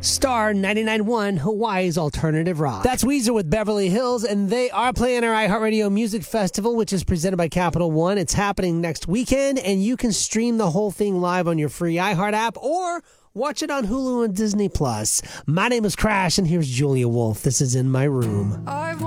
Star 99.1, Hawaii's alternative rock. That's Weezer with Beverly Hills, and they are playing our iHeartRadio Music Festival, which is presented by Capital One. It's happening next weekend, and you can stream the whole thing live on your free iHeart app or watch it on Hulu and Disney+. My name is Crash, and here's Julia Wolf. This is In My Room.